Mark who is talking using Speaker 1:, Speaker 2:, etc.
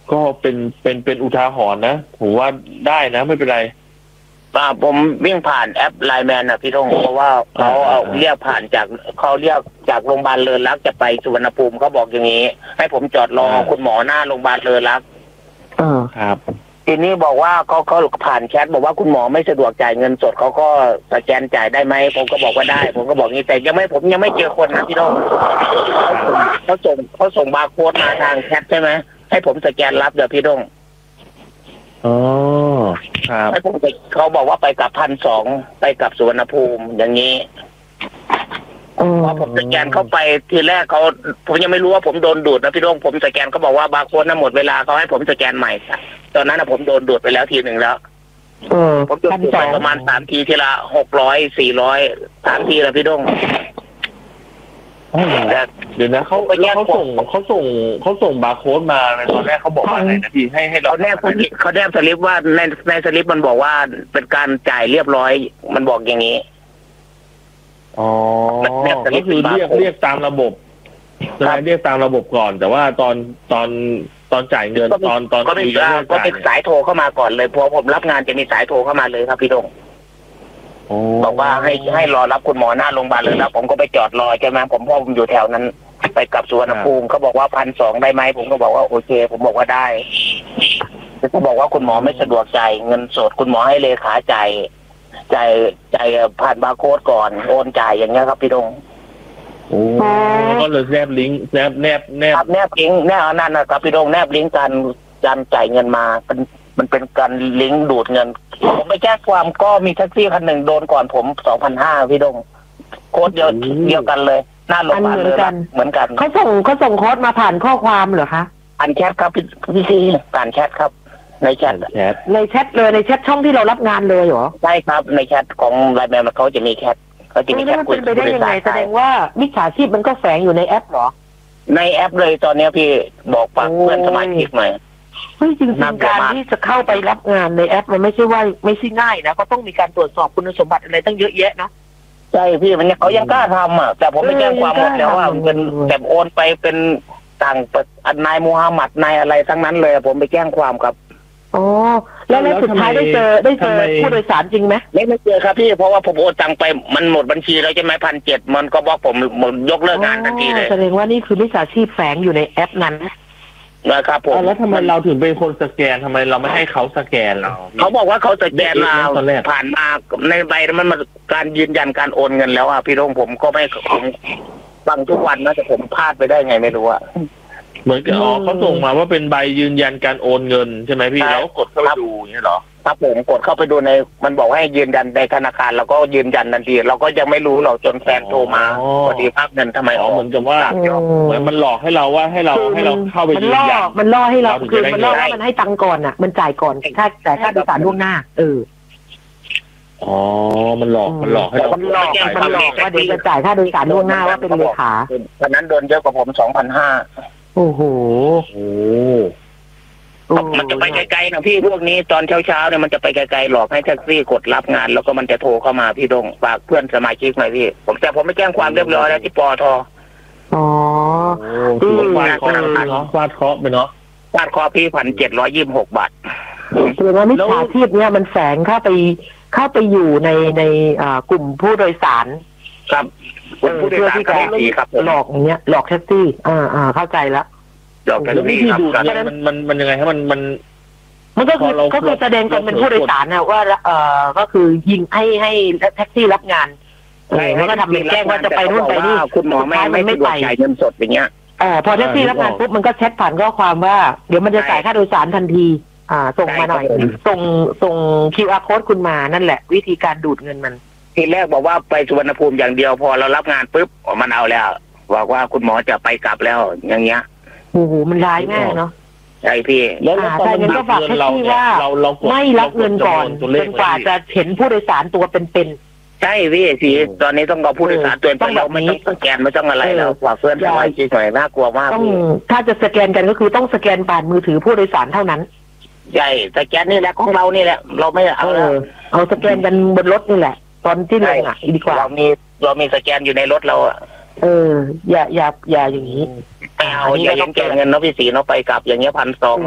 Speaker 1: ก็เป็นอุทาหรณ์นะผมว่าได้นะไม่เป็นไร
Speaker 2: ผมวิ่งผ่านแอปไลน์แมนนะพี่ธงเพราะว่าเขาเอาเรียกผ่านจากเขาเรียกจากโรงพยาบาลเลินรักจะไปสุวรรณภูมิเขาบอกอย่างนี้ให้ผมจอดรอคุณหมอหน้าโรงพยาบาลเลินรัก
Speaker 1: ครับ
Speaker 2: ทีนี้บอกว่าเขาผ่านแชทบอกว่าคุณหมอไม่สะดวกจ่ายเงินสดเขาก็สแกนจ่ายได้ไหมผมก็บอกว่าได้ผมก็บอกงี้แต่ผมยังไม่เจอคนนะพี่ธงเขาส่งบาร์โค้ดมาทางแชทใช่ไหมให้ผมสแกนรับเดี๋ยวพี่ธง
Speaker 1: อ๋อครับ
Speaker 2: ให้ผมเขาบอกว่าไปกับ1,200ไปกับสุวรรณภูมิอย่างนี้พอผมสแกนเข้าไปทีแรกผมยังไม่รู้ว่าผมโดนดูดนะพี่ธงผมสแกนเขาบอกว่าบาร์โค้ดนั้นหมดเวลาเขาให้ผมสแกนใหม่ตอนนั้นผมโดนดูดไปแล้วทีหนึ่งแล้วผมโดนดูดไปประมาณ3 ทีทีละ600 400 3 ทีแล้วพี่ธง
Speaker 1: เดี๋ยวนะเขาส่งบาร์โค้ดมาในตอนแรกเขาบอกว่าอะไรนะพี่ให้เรา
Speaker 2: เขาแนบสลิปว่าในสลิปมันบอกว่าเป็นการจ่ายเรียบร้อยมันบอกอย่างนี้
Speaker 1: อ๋อก็คือเรียกตามระบบเรียกตามระบบก่อนแต่ว่าตอนจ่ายเงินตอน
Speaker 2: ก็มีสายโทรเข้ามาก่อนเลยพอผมรับงานจะมีสายโทรเข้ามาเลยครับพี่ธงบอกว่าให้รอรับคุณหมอหน้าโรงพยาบาลเลยแล้วผมก็ไปจอดรอใช่ไหมผมอยู่แถวนั้นไปกับสุวรรณภูมิเขาบอกว่า1,200ได้ไหมผมก็บอกว่าโอเคผมบอกว่าได้เขาบอกว่าคุณหมอไม่สะดวกจ่ายเงินสดคุณหมอให้เลขาจ่ายผ่านบาร์โค้ดก่อนโอนจ่ายอย่างเงี้ยครับพี่ธง
Speaker 1: ก็เลยแนบลิงก์แนบ
Speaker 2: ลิงก์แนบนั่นนะครับพี่ธงแนบลิงก์การจ่ายเงินมามันเป็นการลิงก์ดูดเงินผมไปแจ้งความก็มีแท็กซี่คันหนึ่งโดนก่อนผม 2,500พี่ธงโค้ดเดียวกันเลยหน้าโรงพยาบาลเลยเหมือนกัน
Speaker 3: เขาส่งโค้ดมาผ่านข้อความเหรอคะ
Speaker 2: ผ่านแชทครับพี่ซีผ่านแชทครับในแชท
Speaker 3: เลยในแชทช่องที่เรารับงานเลยเหรอ
Speaker 2: ใช่ครับในแชทของไลน์แมนเขาจะมีแชทเขาจะมีแชทคุย
Speaker 3: ไปได้ยังไงแสดงว่ามิจฉาชีพมันก็แฝงอยู่ในแอปเหรอ
Speaker 2: ในแอปเลยตอนนี้พี่บอกฝากเพื่อนสมาชิกหน่อย
Speaker 3: เฮ้ยจริงๆการที่จะเข้าไปรับงานในแอปมันไม่ใช่ง่ายนะก็ต้องมีการตรวจสอบคุณสมบัติอะไรตั้งเยอะแยะนะ
Speaker 2: ใช่พี่มันเขายังกล้าทำแต่ผมไม่แจ้งความหมดแล้วว่าเป็นแต่โอนไปเป็นต่างนายมูฮัมหมัดนายอะไรทั้งนั้นเลยผมไปแจ้งความครับ
Speaker 3: อ๋อแล้วสุดท้ายได้เจอผู้โดยสารจริงไหม
Speaker 2: ไม่เจอครับพี่เพราะว่าผมโอนตังไปมันหมดบัญชีแล้วใช่ไหม1,700มันก็บอกผมยกเลิกงานทันทีเลย
Speaker 3: แสดงว่านี่คือมิจฉาชีพแฝงอยู่ในแอปนั้น
Speaker 2: นะครับผม
Speaker 1: แล้วทำไมเราถึงเป็นคนสแกนทำไมเราไม่ให้เขาสแกนเรา
Speaker 2: เขาบอกว่าเขาสแกนเราผ่านมาในใบมันมาการยืนยันการโอนเงินแล้วพี่ธงผมก็ไม่ฟังทุกวันนะแต่ผมพลาดไปได้ไงไม่รู้
Speaker 1: เหมือนกับเขาส่งมาว่าเป็นใบยืนยันการโอนเงินใช่ไหมพี่แล้วกดเข้าไปดูอย่างนี้เหรอ
Speaker 2: ครับผมกดเข้าไปดูในมันบอกให้ยืนยันในธนาคารเราก็ยืนยันทันทีเราก็ยังไม่รู้เราจนแฟนโทรมาพอดีภาพเงินทำไม
Speaker 1: เหมือนกับว่าเหมือนมันหลอกให้เราว่าให้เราเข้าไปยืนยัน
Speaker 3: มันล่อให้เราคือมันล่อว่ามันให้ตังก่อนอ่ะมันจ่ายก่อนแต่ค่าโดยสารล่วงหน้า
Speaker 1: อ๋อมันหลอกให้เรา
Speaker 3: มันหลอกว่าเดี๋ยวจะจ่ายค่าโดยสารล่วงหน้าว่าเป็นเลขา
Speaker 2: ตอนนั้นโดนเยอะกว่าผม 2,500
Speaker 3: โอ้โห
Speaker 2: มันจะไปไกลๆนะพี่พวกนี้ตอนเช้าเนี่ยมันจะไปไกลๆหลอกให้แท็กซี่กดรับงานแล้วก็มันจะโทรเข้ามาพี่ธงฝากเพื่อนสมาชิกหน่อยพี่ผมไม่แจ้งความเรียบร้อยแล้วที่ปท
Speaker 3: อ๋อ
Speaker 1: ฟาดเคาะไปเนาะ
Speaker 2: ฟาดเคาะพี่1,726 บาท
Speaker 3: แสดงว่ามิจฉาชีพเนี่ยมันแฝงเข้าไปอยู่ในกลุ่มผู้โดยสาร
Speaker 2: ครับ
Speaker 3: เพื่อที่จะหลอกอย่างเงี้ยหลอกแท็กซี่เข้าใจแล้ว
Speaker 2: หลอกแท็กซี่ครับ
Speaker 1: มันยังไงครับ
Speaker 3: มันก็คือแสดงตนเป็นผู้โดยสารนะว่าก็คือยิงให้แท็กซี่รับงานแล้วก็ทำเป็นแจ้งว่าจะไปนู่นไปนี่
Speaker 2: คุณหมอไม่ไปจ่ายเงินสดอย่างเงี้ย
Speaker 3: พอแท็กซี่รับงานปุ๊บมันก็แชทผ่านข้อความว่าเดี๋ยวมันจะจ่ายค่าโดยสารทันทีส่งมาหน่อยส่ง QR code คุณมานั่นแหละวิธีการดูดเงินมัน
Speaker 2: ทีแรกบอกว่าไปสุวรรณภูมิอย่างเดียวพอเรารับงานปุ๊บมันเอาแล้วบอกว่าคุณหมอจะไปกลับแล้วอย่างเงี้ย
Speaker 3: โอ้โหมันร้ายมากเนาะ
Speaker 2: ใช่พี่
Speaker 3: แล้วใช่เงินก็ฝากแท็กซี่ว่าไม่รับเงินก่อนจนกว่าจะเห็นผู้โดยสารตัวเป็น
Speaker 2: ใช่พี่สิตอนนี้ต้องเอาผู้โดยสารตัวเป็นเราไม่ต้องสแกนไม่ต้องอะไรแล้วฝากเพื่อนสมาชิกหน่อยน่ากลัวมาก
Speaker 3: ถ้าจะสแกนกันก็คือต้องสแกนผ่านมือถือผู้โดยสารเท่านั้น
Speaker 2: ใช่สแกนนี่แหละของเรานี่แหละเราไม่
Speaker 3: เอาสแกนกันบนรถนี่แหละตอนที่ลงดีกว่า
Speaker 2: เรามีสแกนอยู่ในรถเรา
Speaker 3: อย่าอย่างนี้
Speaker 2: เอาอย่าเห็นแก่เงินเนาะพี่สีเนาะไปกลับอย่างเงี้ย1,200